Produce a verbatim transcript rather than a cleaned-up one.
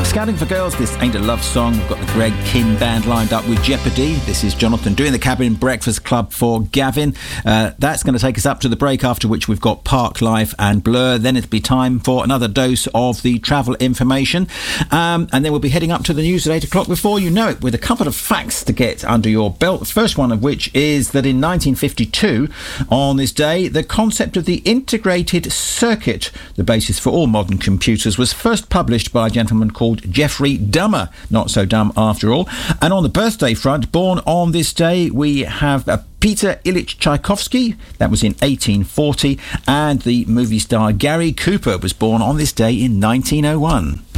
Scouting for Girls, this ain't a love song. We've got the Greg Kinn Band lined up with Jeopardy. This is Jonathan doing the Cabin Breakfast Club for Gavin. Uh, that's going to take us up to the break, after which we've got Park Life and Blur. Then it'll be time for another dose of the travel information. Um, and then we'll be heading up to the news at eight o'clock before you know it, with a couple of facts to get under your belt. The first one of which is that in nineteen fifty-two, on this day, the concept of the integrated circuit, the basis for all modern computers, was first published by a gentleman called Jeffrey Dahmer. Not so dumb after all. And on the birthday front, born on this day, we have uh, Peter Ilyich Tchaikovsky. That was in eighteen forty. And the movie star Gary Cooper was born on this day in nineteen oh one.